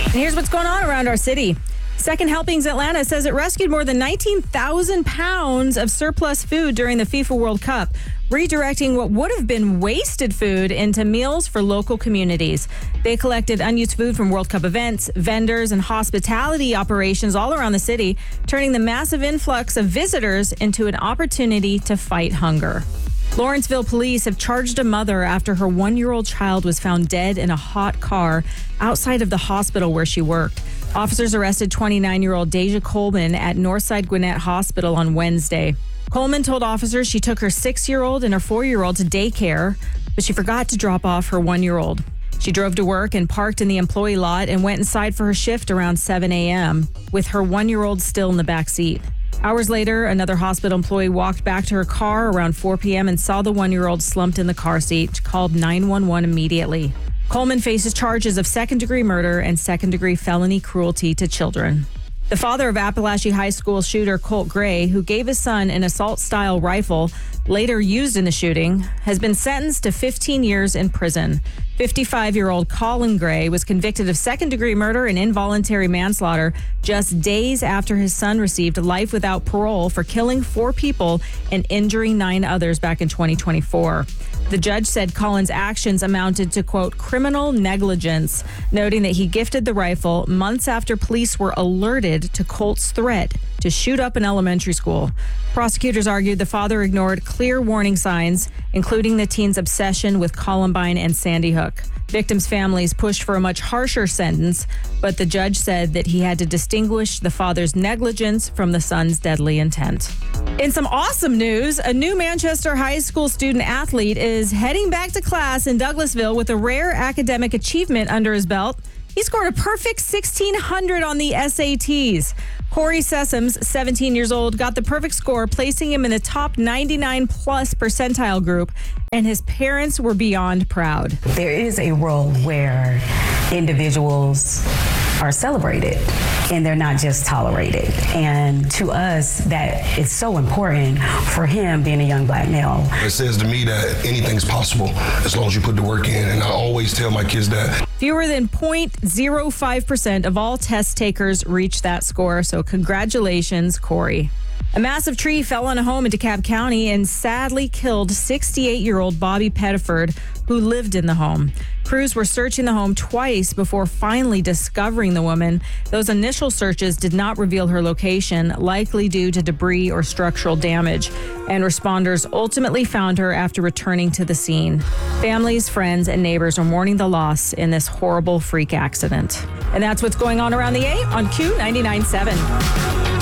And here's what's going on around our city. Second Helpings Atlanta says it rescued more than 19,000 pounds of surplus food during the FIFA World Cup, redirecting what would have been wasted food into meals for local communities. They collected unused food from World Cup events, vendors, and hospitality operations all around the city, turning the massive influx of visitors into an opportunity to fight hunger. Lawrenceville police have charged a mother after her 1-year-old child was found dead in a hot car outside of the hospital where she worked. Officers arrested 29-year-old Deja Coleman at Northside Gwinnett Hospital on Wednesday. Coleman told officers she took her 6-year-old and her 4-year-old to daycare, but she forgot to drop off her 1-year-old. She drove to work and parked in the employee lot and went inside for her shift around 7 a.m., with her 1-year-old still in the back seat. Hours later, another hospital employee walked back to her car around 4 p.m. and saw the 1-year-old slumped in the car seat. She called 911 immediately. Coleman faces charges of second-degree murder and second-degree felony cruelty to children. The father of Appalachia High School shooter Colt Gray, who gave his son an assault-style rifle later used in the shooting, has been sentenced to 15 years in prison. 55-year-old Colin Gray was convicted of second-degree murder and involuntary manslaughter just days after his son received life without parole for killing 4 people and injuring 9 others back in 2024. The judge said Colin's actions amounted to, quote, criminal negligence, noting that he gifted the rifle months after police were alerted to Colt's threat to shoot up an elementary school. Prosecutors argued the father ignored clear warning signs, including the teen's obsession with Columbine and Sandy Hook. Victims' families pushed for a much harsher sentence, but the judge said that he had to distinguish the father's negligence from the son's deadly intent. In some awesome news, a new Manchester High School student athlete is heading back to class in Douglasville with a rare academic achievement under his belt. He scored a perfect 1,600 on the SATs. Corey Sessoms, 17 years old, got the perfect score, placing him in the top 99-plus percentile group, and his parents were beyond proud. There is a role where individuals are celebrated and they're not just tolerated. And to us, that is so important for him being a young black male. It says to me that anything's possible as long as you put the work in. And I always tell my kids that. Fewer than 0.05% of all test takers reach that score. So congratulations, Corey. A massive tree fell on a home in DeKalb County and sadly killed 68-year-old Bobby Pettiford, who lived in the home. Crews were searching the home twice before finally discovering the woman. Those initial searches did not reveal her location, likely due to debris or structural damage, and responders ultimately found her after returning to the scene. Families, friends, and neighbors are mourning the loss in this horrible freak accident. And that's what's going on around the A on Q99.7.